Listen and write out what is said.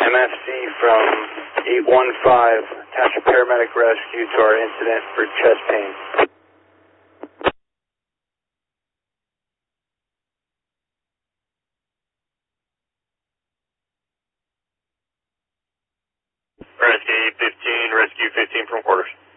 MFC from 815, attach a paramedic rescue to our incident for chest pain. Rescue 15 from quarters.